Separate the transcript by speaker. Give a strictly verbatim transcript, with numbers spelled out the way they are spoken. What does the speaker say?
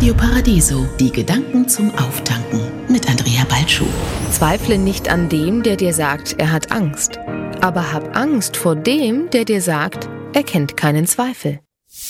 Speaker 1: Radio Paradiso, die Gedanken zum Auftanken mit Andrea Balschuh.
Speaker 2: Zweifle nicht an dem, der dir sagt, er hat Angst. Aber hab Angst vor dem, der dir sagt, er kennt keinen Zweifel.